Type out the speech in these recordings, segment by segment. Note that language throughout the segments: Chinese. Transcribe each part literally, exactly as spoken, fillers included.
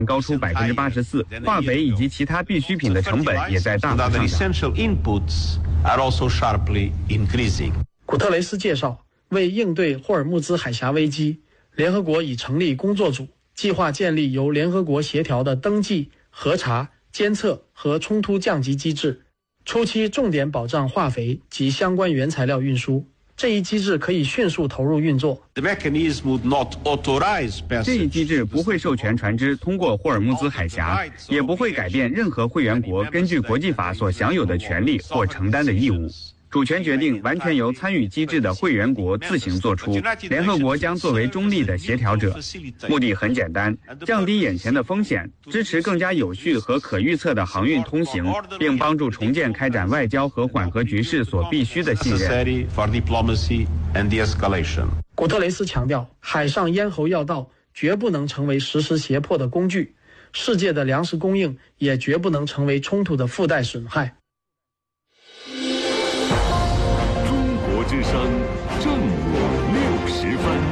高出百分之八十四，化肥以及其他必需品的成本也在大幅上涨。 古特雷斯介绍，为应对霍尔木兹海峡危机，联合国已成立工作组，计划建立由联合国协调的登记、核查、监测和冲突降级机制，初期重点保障化肥及相关原材料运输。这一机制可以迅速投入运作。 这一机制不会授权船只通过霍尔木兹海峡，也不会改变任何会员国根据国际法所享有的权利或承担的义务。主权决定完全由参与机制的会员国自行做出，联合国将作为中立的协调者。目的很简单，降低眼前的风险，支持更加有序和可预测的航运通行，并帮助重建开展外交和缓和局势所必须的信任。 古特雷斯强调，海上咽喉要道绝不能成为实施胁迫的工具，世界的粮食供应也绝不能成为冲突的附带损害。 之声正午六十分，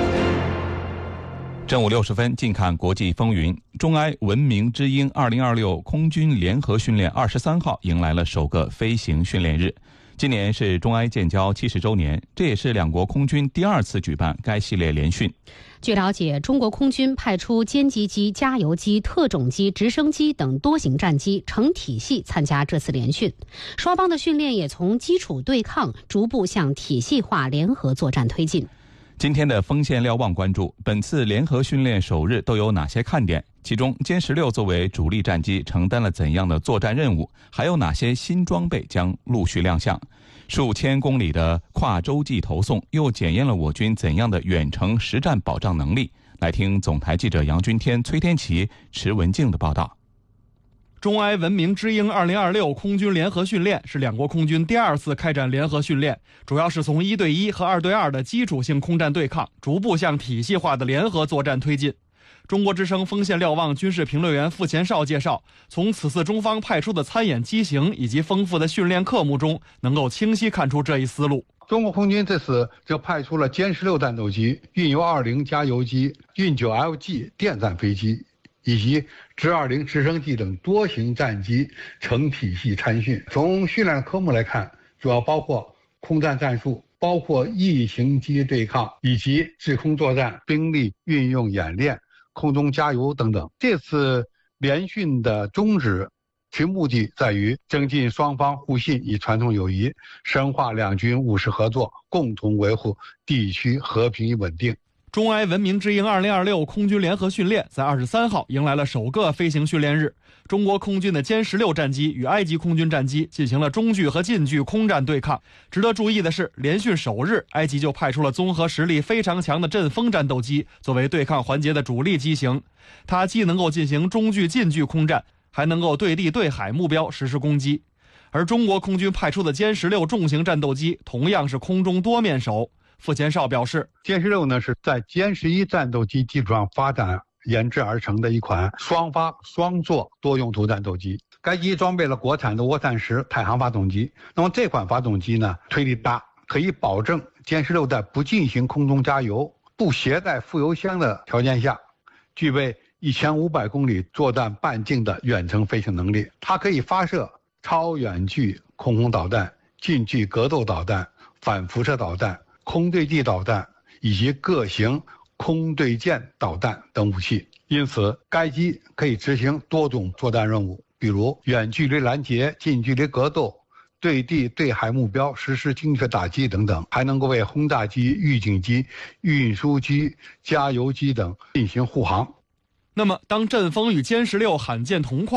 正午六十分，近看国际风云。中埃文明之鹰二零二六空军联合训练二十三号迎来了首个飞行训练日。今年是中埃建交七十周年，这也是两国空军第二次举办该系列联训。 据了解，中国空军派出歼击机、加油机、特种机、直升机等多型战机成体系参加这次联训，双方的训练也从基础对抗逐步向体系化联合作战推进。 今天的锋线瞭望关注本次联合训练首日都有哪些看点，其中歼十六作为主力战机承担了怎样的作战任务，还有哪些新装备将陆续亮相。数千公里的跨洲际投送又检验了我军怎样的远程实战保障能力。来听总台记者杨军天、崔天琪、池文静的报道。 中埃文明之鹰二零二六空军联合训练是两国空军第二次开展联合训练，主要是从一对一和二对二的基础性空战对抗逐步向体系化的联合作战推进。中国之声锋线瞭望军事评论员傅前绍介绍，从此次中方派出的参演机型以及丰富的训练科目中，能够清晰看出这一思路。 中国空军这次就派出了歼十六战斗机、运油二零加油机、运九 L G 电战飞机以及直二零直升机等多型战机成体系参训。从训练科目来看，主要包括空战战术，包括异形机对抗以及制空作战、兵力运用演练、空中加油等等。这次联训的宗旨其目的在于增进双方互信与传统友谊，深化两军务实合作，共同维护地区和平与稳定。 中埃文明之鹰二零二六空军联合训练在二十三号迎来了首个飞行训练日。中国空军的歼十六战机与埃及空军战机进行了中距和近距空战对抗。值得注意的是，联训首日，埃及就派出了综合实力非常强的阵风战斗机作为对抗环节的主力机型。它既能够进行中距、近距空战，还能够对地对海目标实施攻击。而中国空军派出的歼十六重型战斗机同样是空中多面手。傅前绍表示， 歼十六呢是在歼十一战斗机基础上发展研制而成的一款双发双座多用途战斗机。该机装备了国产的涡扇十太行发动机。那么这款发动机呢，推力大，可以保证歼十六在不进行空中加油、不携带副油箱的条件下，具备一千五百公里作战半径的远程飞行能力。它可以发射超远距空空导弹、近距格斗导弹、反辐射导弹、空对地导弹以及各型空对舰导弹等武器。因此，该机可以执行多种作战任务，比如远距离拦截、近距离格斗、对地对海目标实施精确打击等等，还能够为轰炸机、预警机、运输机、加油机等进行护航。 那么，当阵风与歼十六罕见同框